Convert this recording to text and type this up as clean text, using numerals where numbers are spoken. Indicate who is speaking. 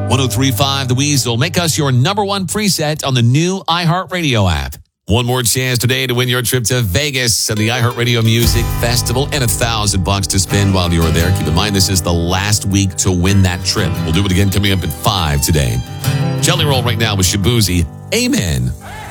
Speaker 1: 1035 The Weasel. Make us your number one preset on the new iHeartRadio app. One more chance today to win your trip to Vegas and the iHeartRadio Music Festival and $1,000 to spend while you're there. Keep in mind, this is the last week to win that trip. We'll do it again coming up at 5 today. Jelly Roll right now with Shabuzi. Amen.